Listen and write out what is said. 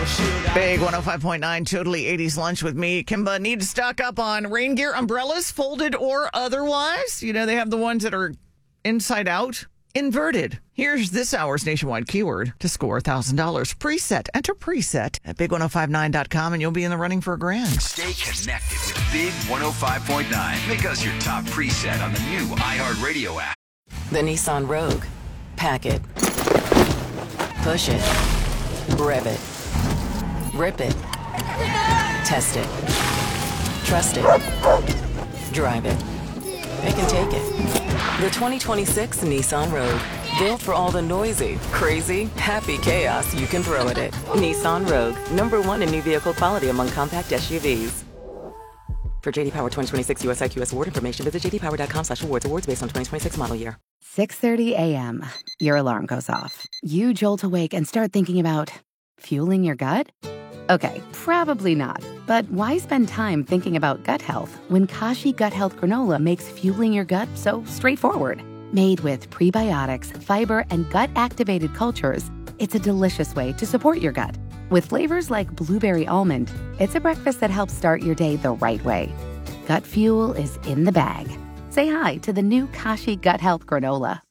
Big 105.9, totally 80s lunch with me. Kimba, need to stock up on rain gear, umbrellas, folded or otherwise. You know, they have the ones that are inside out, inverted. Here's this hour's nationwide keyword to score $1,000. Preset. Enter preset at big1059.com and you'll be in the running for $1,000. Stay connected with Big 105.9. Make us your top preset on the new iHeartRadio app. The Nissan Rogue. Pack it. Push it. Rev it. Rip it. Test it. Trust it. Drive it. It can take it. The 2026 Nissan Rogue. Built for all the noisy, crazy, happy chaos you can throw at it. Nissan Rogue. #1 in new vehicle quality among compact SUVs. For JD Power 2026 US IQS award information, visit jdpower.com/awards. Awards based on 2026 model year. 6:30 a.m. Your alarm goes off. You jolt awake and start thinking about fueling your gut? Okay, probably not. But why spend time thinking about gut health when Kashi Gut Health Granola makes fueling your gut so straightforward? Made with prebiotics, fiber, and gut-activated cultures, it's a delicious way to support your gut. With flavors like blueberry almond, it's a breakfast that helps start your day the right way. Gut fuel is in the bag. Say hi to the new Kashi Gut Health Granola.